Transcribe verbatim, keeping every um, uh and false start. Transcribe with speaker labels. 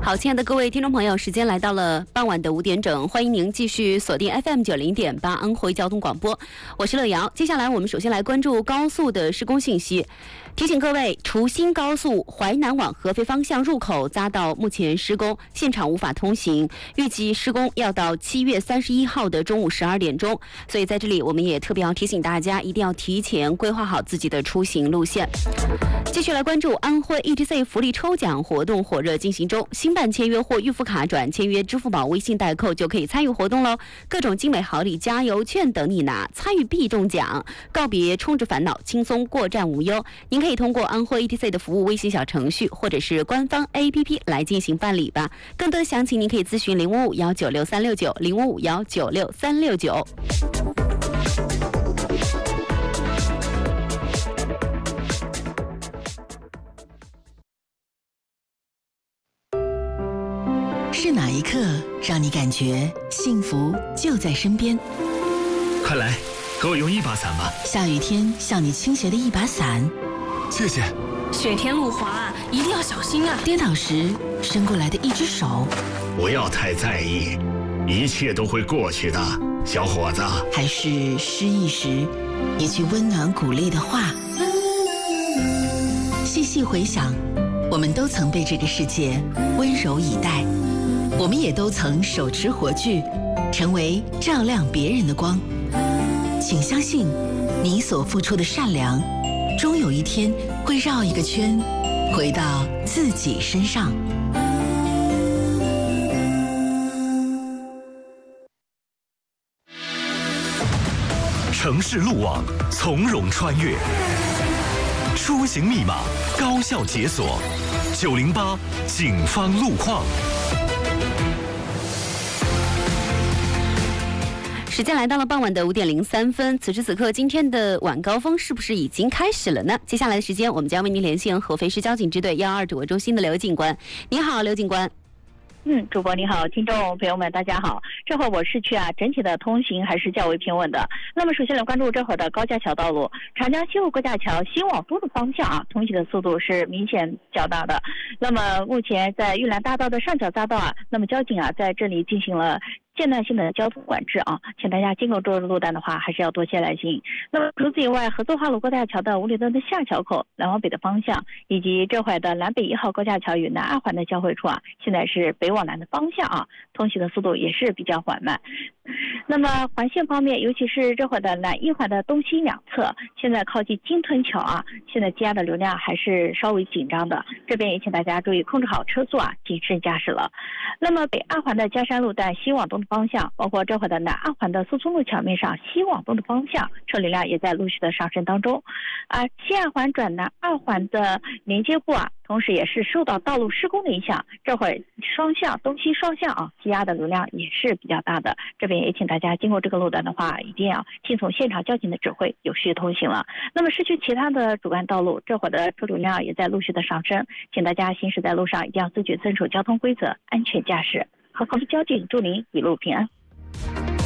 Speaker 1: 好，亲爱的各位听众朋友，时间来到了傍晚的五点整，欢迎您继续锁定 F M 九零点八安徽交通广播，我是乐瑶。接下来我们首先来关注高速的施工信息。提醒各位，除新高速淮南往合肥方向入口匝道目前施工，现场无法通行，预计施工要到七月三十一号的中午十二点钟。所以在这里，我们也特别要提醒大家，一定要提前规划好自己的出行路线。继续来关注安徽 E T C 福利抽奖活动火热进行中，新办签约或预付卡转签约支付宝微信代扣就可以参与活动喽，各种精美好礼、加油券等你拿，参与必中奖，告别充值烦恼，轻松过站无忧。您可以通过安徽 E T C 的服务微信小程序或者是官方 A P P 来进行办理吧。更多的详情您可以咨询零五五幺九六三六九零五五幺九六三六九。
Speaker 2: 是哪一刻让你感觉幸福就在身边？
Speaker 3: 快来，给我用一把伞吧。
Speaker 2: 下雨天向你倾斜的一把伞，
Speaker 3: 谢谢。
Speaker 4: 雪天路滑，一定要小心啊！
Speaker 2: 跌倒时伸过来的一只手，
Speaker 3: 不要太在意，一切都会过去的，小伙子。
Speaker 2: 还是失意时一句温暖鼓励的话。细细回想，我们都曾被这个世界温柔以待，我们也都曾手持火炬，成为照亮别人的光。请相信，你所付出的善良，终有一天会绕一个圈，回到自己身上。
Speaker 5: 城市路网，从容穿越，出行密码，高效解锁。九零八警方路况。
Speaker 1: 时间来到了傍晚的五点零三分，此时此刻，今天的晚高峰是不是已经开始了呢？接下来的时间，我们将为您连线合肥市交警支队幺二指挥中心的刘警官。你好，刘警官。
Speaker 6: 嗯，主播你好，听众朋友们大家好。这会儿我市区啊，整体的通行还是较为平稳的。那么首先来关注这会儿的高架桥道路，长江西路高架桥西往东的方向啊，通行的速度是明显较大的。那么目前在玉兰大道的上角匝道啊，那么交警啊在这里进行了间断性的交通管制啊，请大家经过这个路段的话，还是要多些来行。那么除此以外，合作化路高架桥的五里墩的下桥口南往北的方向，以及这会的南北一号高架桥与南二环的交汇处啊，现在是北往南的方向啊，通行的速度也是比较缓慢。那么环线方面，尤其是这会的南一环的东西两侧，现在靠近金屯桥啊，现在积压的流量还是稍微紧张的，这边也请大家注意控制好车速啊，谨慎驾驶了。那么北二环的嘉山路段西往东的方向，包括这会的南二环的苏村路桥面上西往东的方向，车流量也在陆续的上升当中。啊，西二环转南二环的连接部啊，同时也是受到道路施工的影响，这会双向东西双向啊，积压的流量也是比较大的。这边也请大家经过这个路段的话，一定要听从现场交警的指挥，有序通行了。那么市区其他的主干道路，这会的车流量也在陆续的上升，请大家行驶在路上一定要自觉遵守交通规则，安全驾驶。和合肥交警祝您一路平安。